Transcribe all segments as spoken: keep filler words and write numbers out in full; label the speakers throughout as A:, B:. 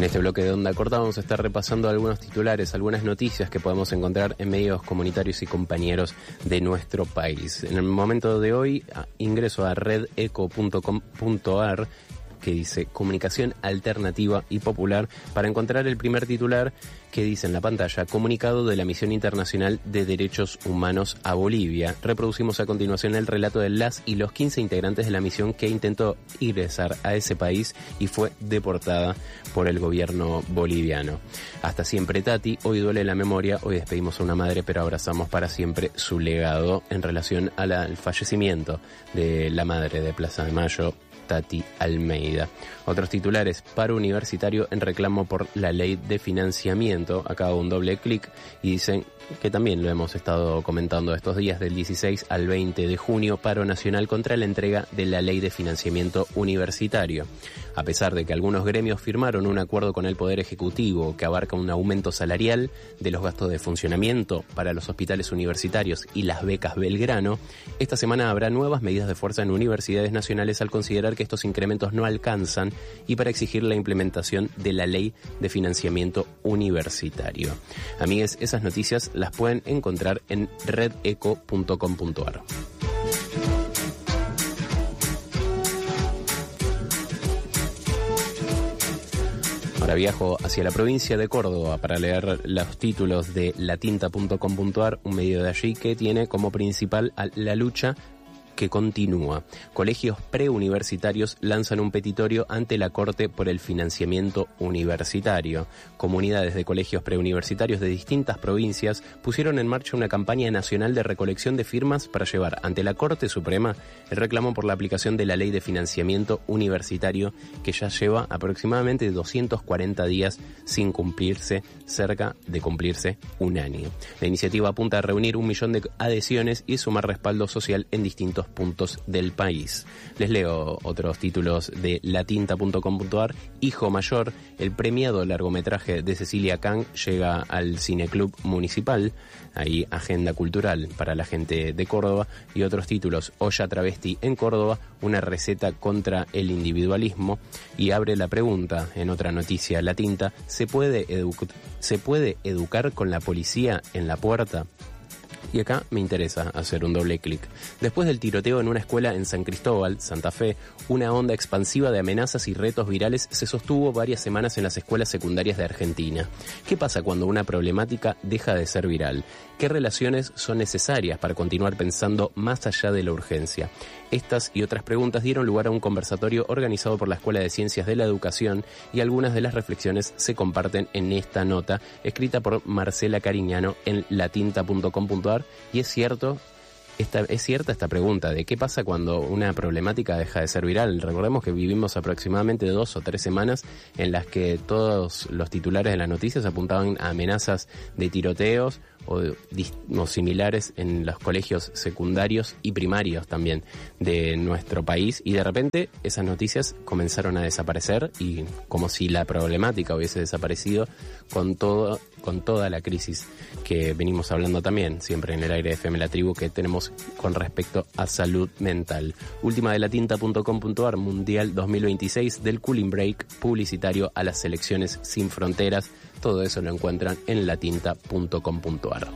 A: En este bloque de Onda Corta vamos a estar repasando algunos titulares, algunas noticias que podemos encontrar en medios comunitarios y compañeros de nuestro país. En el momento de hoy ingreso a red eco punto com punto a r, que dice Comunicación Alternativa y Popular, para encontrar el primer titular que dice en la pantalla: comunicado de la Misión Internacional de Derechos Humanos a Bolivia. Reproducimos a continuación el relato de las y los quince integrantes de la misión que intentó ingresar a ese país y fue deportada por el gobierno boliviano. Hasta siempre, Tati. Hoy duele la memoria, hoy despedimos a una madre, pero abrazamos para siempre su legado, en relación a la, al fallecimiento de la madre de Plaza de Mayo, Tati Almeida. Otros titulares: paro universitario en reclamo por la ley de financiamiento. Acá hago un doble clic y dicen que también lo hemos estado comentando estos días, del dieciséis al veinte de junio, paro nacional contra la entrega de la ley de financiamiento universitario. A pesar de que algunos gremios firmaron un acuerdo con el Poder Ejecutivo que abarca un aumento salarial de los gastos de funcionamiento para los hospitales universitarios y las becas Belgrano, esta semana habrá nuevas medidas de fuerza en universidades nacionales al considerar que estos incrementos no alcanzan y para exigir la implementación de la ley de financiamiento universitario. Amigues, esas noticias las pueden encontrar en red eco punto com punto a r. Ahora viajo hacia la provincia de Córdoba para leer los títulos de la tinta punto com punto a r, un medio de allí que tiene como principal a la lucha que continúa. Colegios preuniversitarios lanzan un petitorio ante la Corte por el financiamiento universitario. Comunidades de colegios preuniversitarios de distintas provincias pusieron en marcha una campaña nacional de recolección de firmas para llevar ante la Corte Suprema el reclamo por la aplicación de la Ley de Financiamiento Universitario, que ya lleva aproximadamente doscientos cuarenta días sin cumplirse, cerca de cumplirse un año. La iniciativa apunta a reunir un millón de adhesiones y sumar respaldo social en distintos puntos del país. Les leo otros títulos de la tinta punto com punto a r. Hijo Mayor, el premiado largometraje de Cecilia Kang, llega al Cineclub Municipal. Ahí agenda cultural para la gente de Córdoba. Y otros títulos: Olla Travesti en Córdoba, una receta contra el individualismo. Y abre la pregunta en otra noticia, La Tinta: ¿se puede edu- ¿se puede educar con la policía en la puerta? Y acá me interesa hacer un doble clic. Después del tiroteo en una escuela en San Cristóbal, Santa Fe, una onda expansiva de amenazas y retos virales se sostuvo varias semanas en las escuelas secundarias de Argentina. ¿Qué pasa cuando una problemática deja de ser viral? ¿Qué relaciones son necesarias para continuar pensando más allá de la urgencia? Estas y otras preguntas dieron lugar a un conversatorio organizado por la Escuela de Ciencias de la Educación, y algunas de las reflexiones se comparten en esta nota escrita por Marcela Cariñano en la tinta punto com punto a r. Y es cierto, esta, es cierta esta pregunta de qué pasa cuando una problemática deja de ser viral. Recordemos que vivimos aproximadamente dos o tres semanas en las que todos los titulares de las noticias apuntaban a amenazas de tiroteos o, o similares en los colegios secundarios y primarios también de nuestro país, y de repente esas noticias comenzaron a desaparecer, y como si la problemática hubiese desaparecido con todo con toda la crisis que venimos hablando también siempre en el aire de F M La Tribu que tenemos con respecto a salud mental. Última de la tinta punto com punto a r, Mundial dos mil veintiséis, del cooling break publicitario a las selecciones sin fronteras. Todo eso lo encuentran en la tinta punto com punto a r.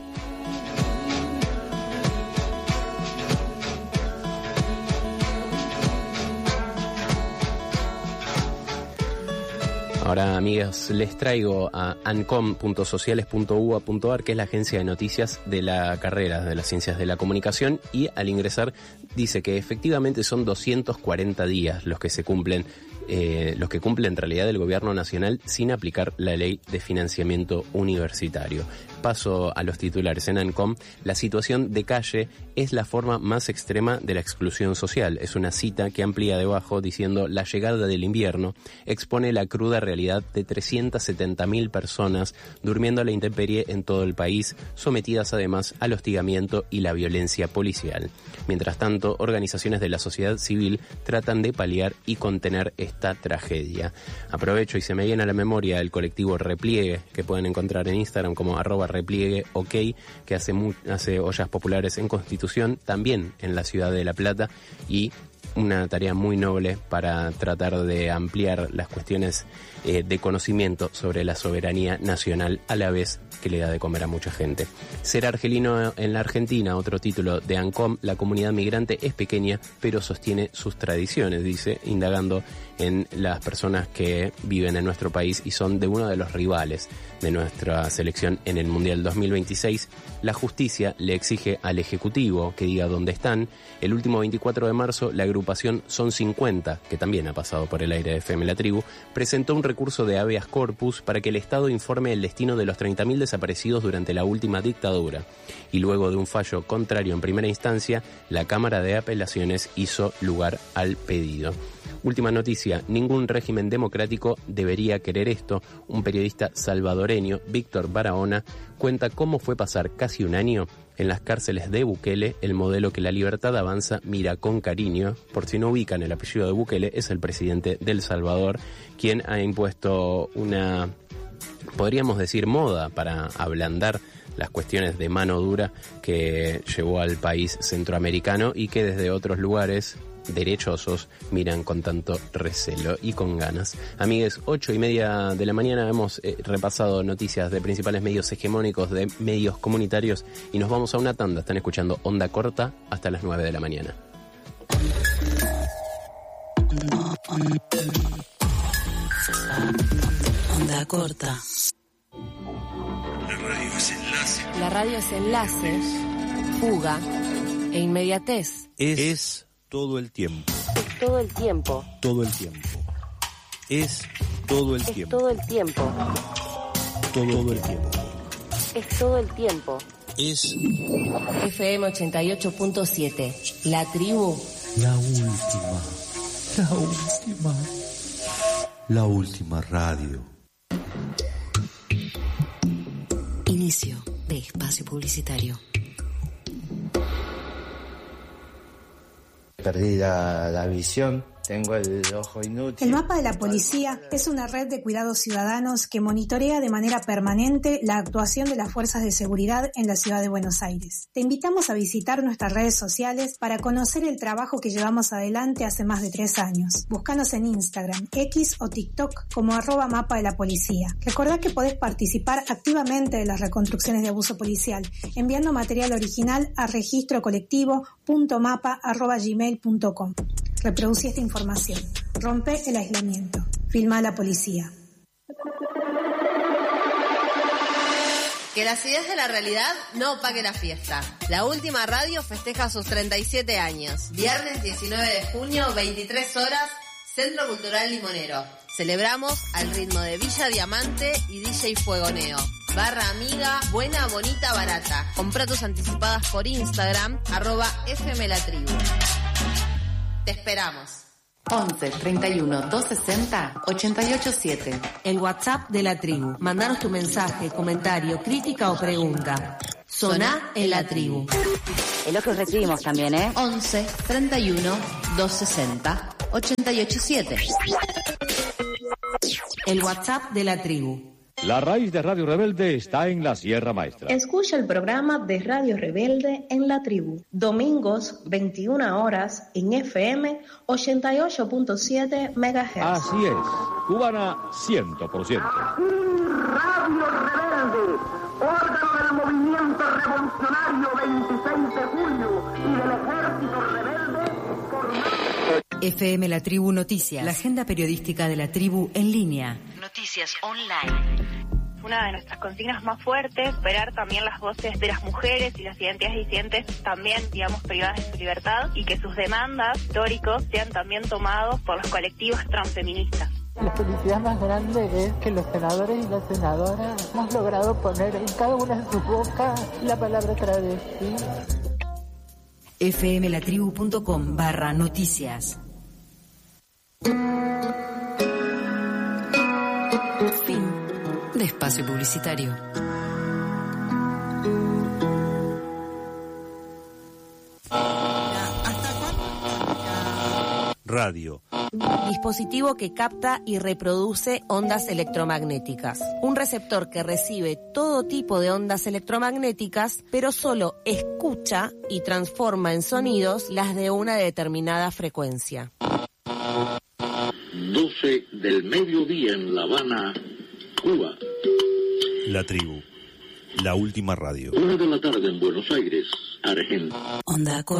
A: Ahora, amigos, les traigo a ancom punto sociales punto u a punto a r, que es la agencia de noticias de la carrera de las ciencias de la comunicación, y al ingresar dice que efectivamente son doscientos cuarenta días los que se cumplen, eh, los que cumple en realidad el gobierno nacional sin aplicar la ley de financiamiento universitario. Paso a los titulares en ANCOM. La situación de calle es la forma más extrema de la exclusión social. Es una cita que amplía debajo diciendo: la llegada del invierno expone la cruda realidad de trescientas setenta mil personas durmiendo a la intemperie en todo el país, sometidas además al hostigamiento y la violencia policial. Mientras tanto, organizaciones de la sociedad civil tratan de paliar y contener esta tragedia. Aprovecho y se me viene a la memoria el colectivo Repliegue, que pueden encontrar en Instagram como arroba repliegue ok, que hace, mu- hace ollas populares en Constitución, también en la ciudad de La Plata, y una tarea muy noble para tratar de ampliar las cuestiones eh, de conocimiento sobre la soberanía nacional a la vez que le da de comer a mucha gente. Ser argelino en la Argentina, otro título de ANCOM, la comunidad migrante es pequeña pero sostiene sus tradiciones, dice, indagando en las personas que viven en nuestro país y son de uno de los rivales de nuestra selección en el Mundial dos mil veintiséis. La justicia le exige al Ejecutivo que diga dónde están. El último veinticuatro de marzo, la agrupación Son cincuenta, que también ha pasado por el aire de F M La Tribu, presentó un recurso de habeas corpus para que el Estado informe el destino de los treinta mil desaparecidos durante la última dictadura. Y luego de un fallo contrario en primera instancia, la Cámara de Apelaciones hizo lugar al pedido. Última noticia, ningún régimen democrático debería querer esto. Un periodista salvadoreño, Víctor Barahona, cuenta cómo fue pasar casi un año en las cárceles de Bukele, el modelo que La Libertad Avanza mira con cariño. Por si no ubican el apellido de Bukele, es el presidente de El Salvador, quien ha impuesto una, podríamos decir, moda para ablandar las cuestiones de mano dura que llevó al país centroamericano y que desde otros lugares derechosos miran con tanto recelo y con ganas. Amigues, ocho y media de la mañana hemos eh, repasado noticias de principales medios hegemónicos, de medios comunitarios, y nos vamos a una tanda. Están escuchando Onda Corta hasta las nueve de la mañana.
B: Onda Corta.
C: La radio es enlace.
B: La radio es enlace, fuga e inmediatez.
C: Es, es todo el tiempo.
B: Es todo el tiempo.
C: Todo el tiempo. Es todo el
B: es
C: tiempo.
B: todo el tiempo.
C: Todo, todo el tiempo.
B: Es todo el tiempo.
C: Es
B: F M ochenta y ocho punto siete. La Tribu.
D: La última. La última. La última radio.
B: Inicio de espacio publicitario.
E: Perdí la, la visión, tengo el ojo inútil.
F: El mapa de la policía es una red de cuidados ciudadanos que monitorea de manera permanente la actuación de las fuerzas de seguridad en la ciudad de Buenos Aires. Te invitamos a visitar nuestras redes sociales para conocer el trabajo que llevamos adelante hace más de tres años. Búscanos en Instagram, X o TikTok como arroba mapa de la policía. Recordá que podés participar activamente de las reconstrucciones de abuso policial enviando material original a registro colectivo punto mapa arroba gmail punto com. Reproducí esta información. Rompe el aislamiento. Filma a la policía.
G: Que las ideas de la realidad no opaquen la fiesta. La Última Radio festeja sus treinta y siete años. Viernes diecinueve de junio, veintitrés horas, Centro Cultural Limonero. Celebramos al ritmo de Villa Diamante y D J Fuegoneo. Barra amiga, buena, bonita, barata. Comprá tus anticipadas por Instagram, arroba F M La Tribu. Te esperamos.
H: once, treinta y uno, doscientos sesenta, ochenta y ocho siete.
B: El WhatsApp de La Tribu. Mandanos tu mensaje, comentario, crítica o pregunta. Soná en La Tribu.
I: Es lo que recibimos también, ¿eh?
H: once, treinta y uno, doscientos sesenta, ochenta y ocho siete.
B: El WhatsApp de La Tribu.
J: La raíz de Radio Rebelde está en la Sierra Maestra.
K: Escucha el programa de Radio Rebelde en La Tribu. Domingos, veintiuna horas, en F M ochenta y ocho punto siete megahertz.
J: Así es. Cubana cien por ciento.
L: Radio Rebelde, órgano del movimiento revolucionario veintiséis de julio y del ejército rebelde formado...
B: F M La Tribu Noticias. La agenda periodística de La Tribu en línea.
H: Noticias online.
M: Una de nuestras consignas más fuertes, superar también las voces de las mujeres y las identidades disidentes también, digamos, privadas de su libertad, y que sus demandas históricos sean también tomados por los colectivos transfeministas.
N: La felicidad más grande es que los senadores y las senadoras hemos logrado poner en cada una de sus bocas la palabra travesti.
B: fmlatribu.com barra noticias. Fin de espacio publicitario.
C: Radio
B: dispositivo que capta y reproduce ondas electromagnéticas. Un receptor que recibe todo tipo de ondas electromagnéticas, pero solo escucha y transforma en sonidos las de una determinada frecuencia.
O: doce del mediodía en La Habana, Cuba.
C: La Tribu, la última radio.
O: Una de la tarde en Buenos Aires, Argentina.
B: Onda